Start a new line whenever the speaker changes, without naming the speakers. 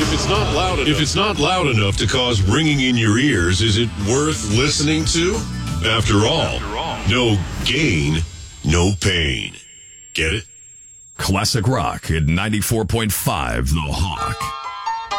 If it's not loud enough to cause ringing in your ears, is it worth listening to? After all, no gain, no pain. Get it?
Classic rock at 94.5 The Hawk.